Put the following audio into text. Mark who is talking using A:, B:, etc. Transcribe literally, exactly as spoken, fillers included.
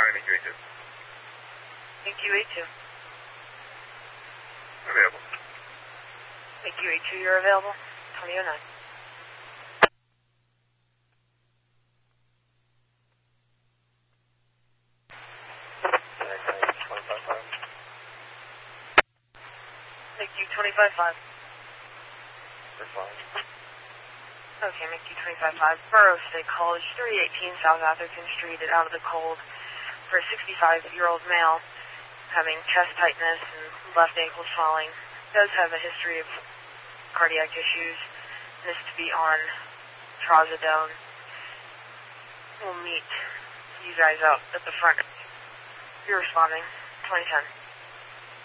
A: M Q A two.
B: M Q A two.
A: Available.
B: M Q A two, you're available. twenty oh nine. M Q twenty-five five.
A: That's fine.
B: Okay, M Q twenty-five five. Burroughs State College, three eighteen South Atherton Street at Out of the Cold for a sixty-five-year-old male having chest tightness and left ankle swelling. Does have a history of cardiac issues. And is to be on trazodone. We'll meet you guys out at the front. You're responding. twenty ten.